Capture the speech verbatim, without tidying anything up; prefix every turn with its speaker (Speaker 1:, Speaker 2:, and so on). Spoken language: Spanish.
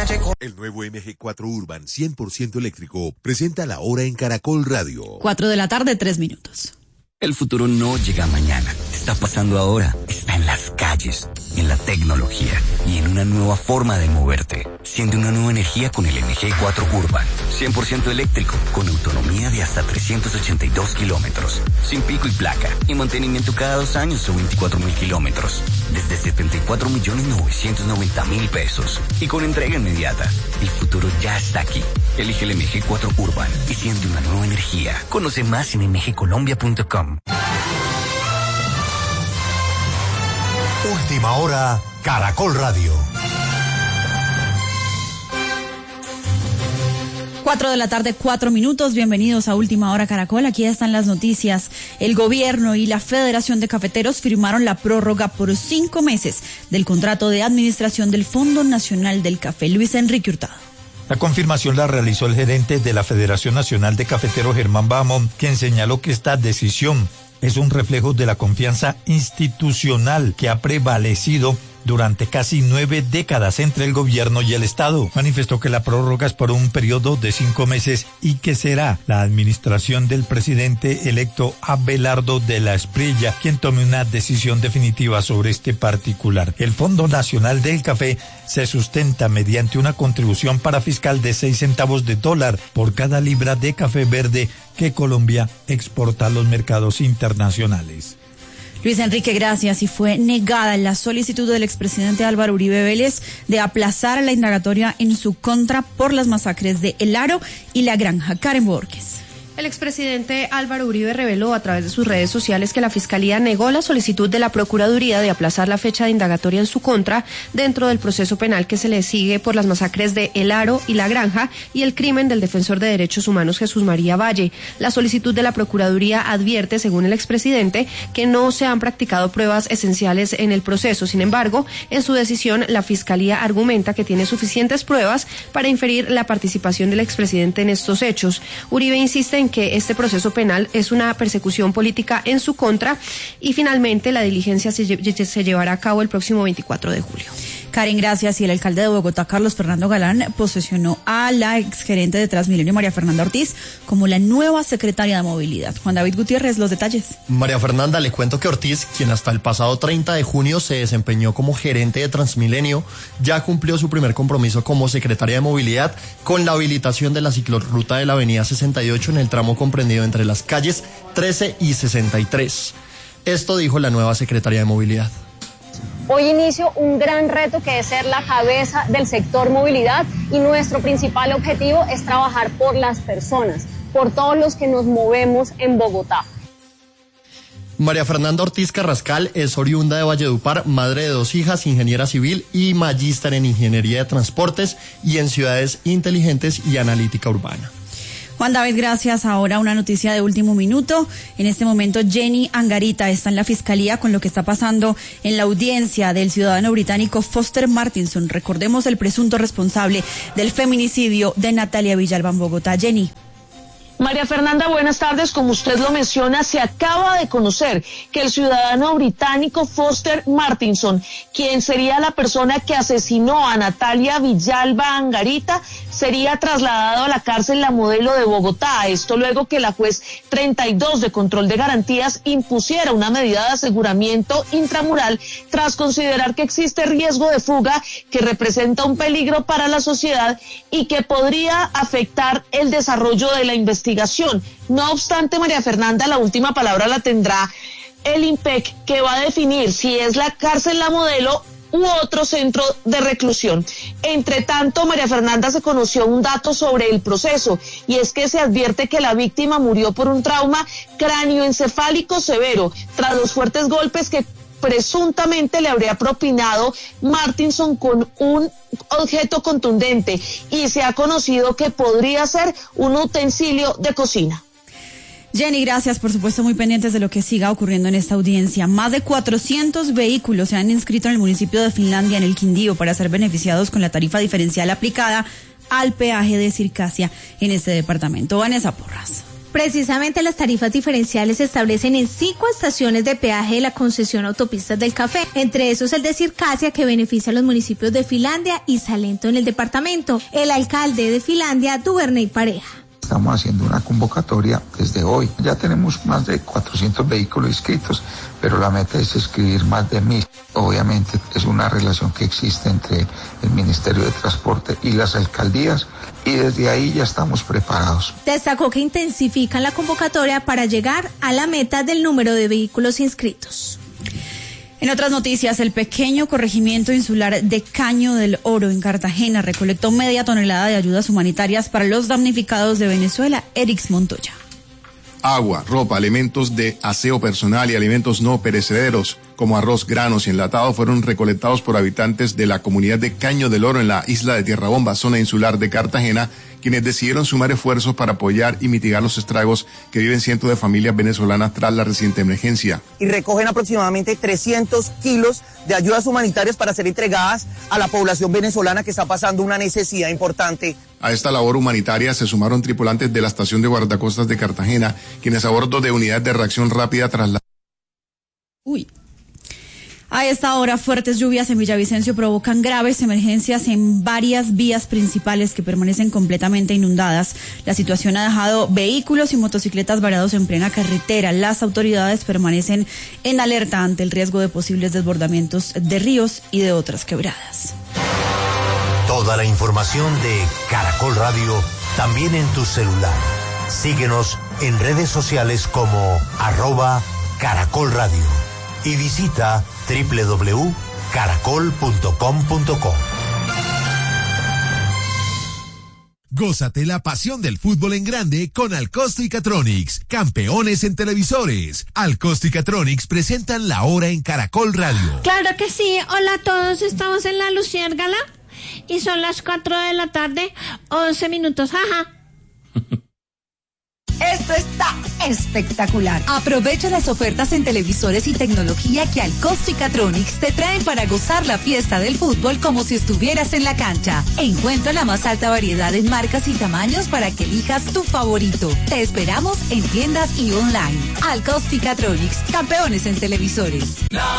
Speaker 1: El nuevo M G cuatro Urban cien por ciento eléctrico presenta la hora en Caracol Radio.
Speaker 2: Cuatro de la tarde, tres minutos.
Speaker 3: El futuro no llega mañana, está pasando ahora, está en las calles, en la tecnología y en una nueva forma de moverte. Siente una nueva energía con el M G cuatro Urban, cien por ciento eléctrico, con autonomía de hasta trescientos ochenta y dos kilómetros, sin pico y placa, y mantenimiento cada dos años o veinticuatro mil kilómetros, desde setenta y cuatro millones novecientos noventa mil pesos, y con entrega inmediata. El futuro ya está aquí. Elige el M G cuatro Urban y siente una nueva energía. Conoce más en m g colombia punto com.
Speaker 4: Última hora, Caracol Radio.
Speaker 2: Cuatro de la tarde, cuatro minutos. Bienvenidos a Última Hora Caracol. Aquí están las noticias. El gobierno y la Federación de Cafeteros firmaron la prórroga por cinco meses del contrato de administración del Fondo Nacional del Café. Luis Enrique Hurtado.
Speaker 5: La confirmación la realizó el gerente de la Federación Nacional de Cafeteros, Germán Bamón, quien señaló que esta decisión es un reflejo de la confianza institucional que ha prevalecido durante casi nueve décadas entre el gobierno y el Estado. Manifestó que la prórroga es por un periodo de cinco meses y que será la administración del presidente electo Abelardo de la Espriella quien tome una decisión definitiva sobre este particular. El Fondo Nacional del Café se sustenta mediante una contribución para fiscal de seis centavos de dólar por cada libra de café verde que Colombia exporta a los mercados internacionales.
Speaker 2: Luis Enrique, gracias. Y fue negada la solicitud del expresidente Álvaro Uribe Vélez de aplazar la indagatoria en su contra por las masacres de El Aro y La Granja. Karen Borges.
Speaker 6: El expresidente Álvaro Uribe reveló a través de sus redes sociales que la Fiscalía negó la solicitud de la Procuraduría de aplazar la fecha de indagatoria en su contra dentro del proceso penal que se le sigue por las masacres de El Aro y La Granja y el crimen del defensor de derechos humanos Jesús María Valle. La solicitud de la Procuraduría advierte, según el expresidente, que no se han practicado pruebas esenciales en el proceso. Sin embargo, en su decisión, la Fiscalía argumenta que tiene suficientes pruebas para inferir la participación del expresidente en estos hechos. Uribe insiste en que este proceso penal es una persecución política en su contra y finalmente la diligencia se, lle- se llevará a cabo el próximo veinticuatro de julio.
Speaker 2: Karen, gracias. Y el alcalde de Bogotá, Carlos Fernando Galán, posesionó a la exgerente de Transmilenio, María Fernanda Ortiz, como la nueva secretaria de Movilidad. Juan David Gutiérrez, los detalles.
Speaker 7: María Fernanda, le cuento que Ortiz, quien hasta el pasado treinta de junio se desempeñó como gerente de Transmilenio, ya cumplió su primer compromiso como secretaria de Movilidad con la habilitación de la ciclorruta de la avenida sesenta y ocho en el tramo comprendido entre las calles trece y sesenta y tres. Esto dijo la nueva secretaria de Movilidad.
Speaker 8: Hoy inicio un gran reto que es ser la cabeza del sector movilidad y nuestro principal objetivo es trabajar por las personas, por todos los que nos movemos en Bogotá.
Speaker 7: María Fernanda Ortiz Carrascal es oriunda de Valledupar, madre de dos hijas, ingeniera civil y magíster en ingeniería de transportes y en ciudades inteligentes y analítica urbana.
Speaker 2: Juan David, gracias. Ahora una noticia de último minuto. En este momento Jenny Angarita está en la fiscalía con lo que está pasando en la audiencia del ciudadano británico Foster Martinson. Recordemos, el presunto responsable del feminicidio de Natalia Villalba en Bogotá. Jenny.
Speaker 9: María Fernanda, buenas tardes. Como usted lo menciona, se acaba de conocer que el ciudadano británico Foster Martinson, quien sería la persona que asesinó a Natalia Villalba Angarita, sería trasladado a la cárcel La Modelo de Bogotá. Esto luego que la juez treinta y dos de control de garantías impusiera una medida de aseguramiento intramural tras considerar que existe riesgo de fuga que representa un peligro para la sociedad y que podría afectar el desarrollo de la investigación. No obstante, María Fernanda, la última palabra la tendrá el IMPEC, que va a definir si es la cárcel La Modelo u otro centro de reclusión. Entre tanto, María Fernanda, se conoció un dato sobre el proceso, y es que se advierte que la víctima murió por un trauma cráneoencefálico severo tras los fuertes golpes que presuntamente le habría propinado Martinson con un objeto contundente, y se ha conocido que podría ser un utensilio de cocina.
Speaker 2: Jenny, gracias, por supuesto muy pendientes de lo que siga ocurriendo en esta audiencia. Más de cuatrocientos vehículos se han inscrito en el municipio de Finlandia, en el Quindío, para ser beneficiados con la tarifa diferencial aplicada al peaje de Circasia en este departamento. Vanessa Porras.
Speaker 10: Precisamente las tarifas diferenciales se establecen en cinco estaciones de peaje de la concesión Autopistas del Café, entre esos el de Circasia, que beneficia a los municipios de Finlandia y Salento en el departamento. El alcalde de Finlandia, Duvernay Pareja.
Speaker 11: Estamos haciendo una convocatoria desde hoy. Ya tenemos más de cuatrocientos vehículos inscritos, pero la meta es inscribir más de mil. Obviamente es una relación que existe entre el Ministerio de Transporte y las alcaldías, y desde ahí ya estamos preparados.
Speaker 10: Destacó que intensifican la convocatoria para llegar a la meta del número de vehículos inscritos.
Speaker 2: En otras noticias, el pequeño corregimiento insular de Caño del Oro en Cartagena recolectó media tonelada de ayudas humanitarias para los damnificados de Venezuela. Erix Montoya.
Speaker 12: Agua, ropa, elementos de aseo personal y alimentos no perecederos como arroz, granos y enlatados fueron recolectados por habitantes de la comunidad de Caño del Oro en la isla de Tierra Bomba, zona insular de Cartagena, quienes decidieron sumar esfuerzos para apoyar y mitigar los estragos que viven cientos de familias venezolanas tras la reciente emergencia.
Speaker 13: Y recogen aproximadamente trescientos kilos de ayudas humanitarias para ser entregadas a la población venezolana que está pasando una necesidad importante.
Speaker 12: A esta labor humanitaria se sumaron tripulantes de la estación de guardacostas de Cartagena, quienes a bordo de unidades de reacción rápida tras la...
Speaker 2: Uy. A esta hora, fuertes lluvias en Villavicencio provocan graves emergencias en varias vías principales que permanecen completamente inundadas. La situación ha dejado vehículos y motocicletas varados en plena carretera. Las autoridades permanecen en alerta ante el riesgo de posibles desbordamientos de ríos y de otras quebradas.
Speaker 4: Toda la información de Caracol Radio también en tu celular. Síguenos en redes sociales como arroba Caracol Radio y visita doble u doble u doble u punto caracol punto com punto co.
Speaker 1: Gózate la pasión del fútbol en grande con Alcosto y Catronics, campeones en televisores. Alcosto y Catronics presentan La Hora en Caracol Radio.
Speaker 14: Claro que sí. Hola a todos, estamos en La Luciérgala y son las cuatro de la tarde, once minutos, jaja.
Speaker 15: Esto está espectacular. Aprovecha las ofertas en televisores y tecnología que Alcosto y Catronics te traen para gozar la fiesta del fútbol como si estuvieras en la cancha. Encuentra la más alta variedad en marcas y tamaños para que elijas tu favorito. Te esperamos en tiendas y online. Alcosto y Catronics, campeones en televisores.